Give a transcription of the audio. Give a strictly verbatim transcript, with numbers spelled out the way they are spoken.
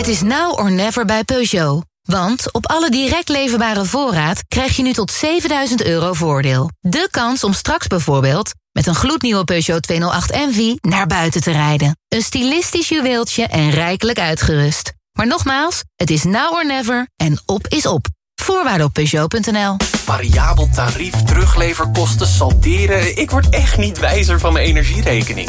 Het is now or never bij Peugeot. Want op alle direct leverbare voorraad krijg je nu tot zevenduizend euro voordeel. De kans om straks bijvoorbeeld met een gloednieuwe Peugeot tweehonderdacht M V naar buiten te rijden. Een stilistisch juweeltje en rijkelijk uitgerust. Maar nogmaals, het is now or never en op is op. Voorwaarden op Peugeot punt n l. Variabel tarief, terugleverkosten, salderen. Ik word echt niet wijzer van mijn energierekening.